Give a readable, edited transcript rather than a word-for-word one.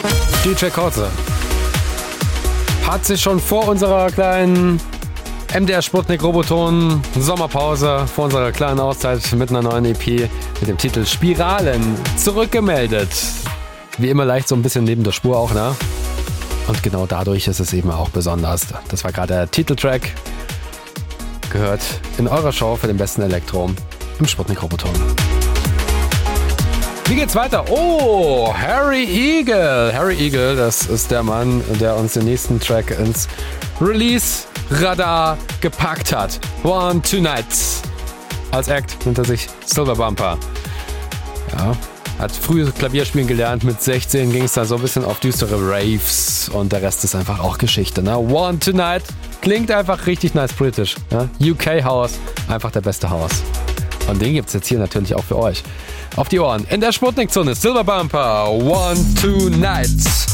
DJ Kotze hat sich schon vor unserer kleinen MDR Sputnik Roboton Sommerpause, vor unserer kleinen Auszeit mit einer neuen EP mit dem Titel Spiralen zurückgemeldet. Wie immer leicht so ein bisschen neben der Spur auch, ne? Und genau dadurch ist es eben auch besonders. Das war gerade der Titeltrack. Gehört in eurer Show für den besten Elektro im Sputnik Roboton. Wie geht's weiter? Oh, Harry Eagle. Harry Eagle, das ist der Mann, der uns den nächsten Track ins Release-Radar gepackt hat. One Tonight. Als Act nennt er sich Silver Bumper. Ja, hat früh Klavierspielen gelernt. Mit 16 ging es dann so ein bisschen auf düstere Raves. Und der Rest ist einfach auch Geschichte. Ne? One Tonight klingt einfach richtig nice britisch. Ja? UK House, einfach der beste House. Und den gibt's jetzt hier natürlich auch für euch. Auf die Ohren. In der Sputnik-Zone. Silver Bumper. One Tonight.